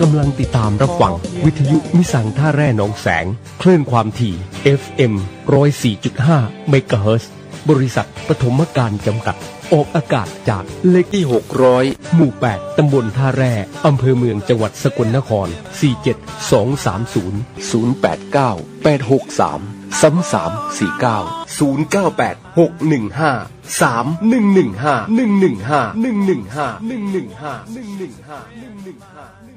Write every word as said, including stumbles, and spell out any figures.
ำลังติดตามรับฟังวิทยุมิสังท่าแร่หนองแสงคลื่นความถี่ เอฟ เอ็ม หนึ่งศูนย์สี่จุดห้า เมกะเฮิรตซ์บริษัทปฐมการจำกัดออกอากาศจากเลขที่หกร้อยหมู่แปดตำบลท่าแร่อำเภอเมืองจังหวัดสกลนครสี่เจ็ดสองสามศูนย์ ศูนย์แปดเก้า แปดหกสาม สามสามสี่เก้า ศูนย์เก้าแปด หกหนึ่งห้า สามหนึ่งหนึ่งห้า หนึ่งหนึ่งห้า หนึ่งหนึ่งห้า หนึ่งหนึ่งห้า หนึ่งหนึ่งห้า หนึ่งหนึ่งห้า